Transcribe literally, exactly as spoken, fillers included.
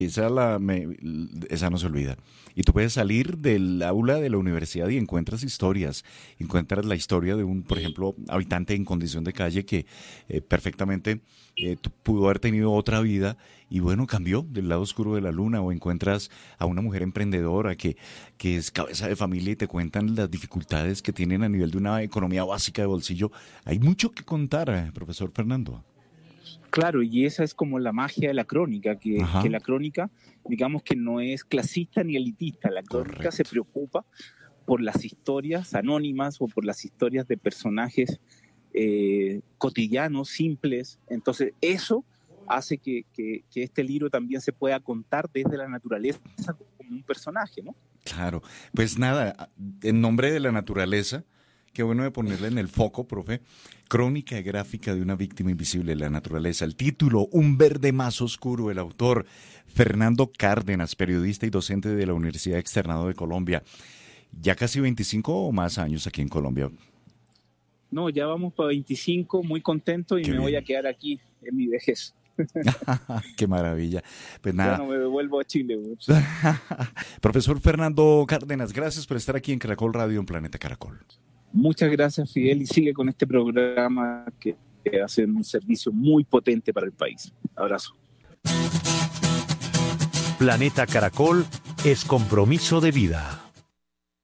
Esa, la, me- esa no se olvida. Y tú puedes salir del aula de la universidad y encuentras historias. Encuentras la historia de un, por ejemplo, habitante en condición de calle que eh, perfectamente eh, tu- pudo haber tenido otra vida y bueno, cambió del lado oscuro de la luna. O encuentras a una mujer emprendedora que, que es cabeza de familia y te cuentan las dificultades que tienen a nivel de una economía básica de bolsillo. Hay mucho que contar, eh, profesor Fernando. Claro, y esa es como la magia de la crónica, que, que Ajá, la crónica, digamos que no es clasista ni elitista, la crónica se correcto. preocupa por las historias anónimas o por las historias de personajes eh, cotidianos, simples. Entonces, eso hace que, que, que este libro también se pueda contar desde la naturaleza como un personaje, ¿no? Claro, pues nada, en nombre de la naturaleza, qué bueno de ponerle en el foco, profe, crónica gráfica de una víctima invisible de la naturaleza. El título, Un verde más oscuro, el autor, Fernando Cárdenas, periodista y docente de la Universidad Externado de Colombia. Ya casi veinticinco o más años aquí en Colombia. No, ya vamos para veinticinco, muy contento y Qué me voy a bien, quedar aquí en mi vejez. qué maravilla. Pues Ya nada, no me devuelvo a Chile, güey. profesor Fernando Cárdenas, gracias por estar aquí en Caracol Radio, en Planeta Caracol. Muchas gracias, Fidel, y sigue con este programa que, que hace un servicio muy potente para el país. Abrazo. Planeta Caracol es compromiso de vida.